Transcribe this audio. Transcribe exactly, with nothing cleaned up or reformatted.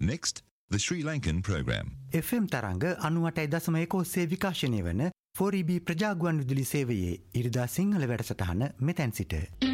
Next, the Sri Lankan program. F M තරංග අනුවටයි දශම එක ඔස්සේ විකාශනය වන ෆෝර් ඊ බී ප්‍රජාගුවන් විදුලි සේවයේ ඉරිදා සිංහල වැඩසටහන මෙතැන් සිට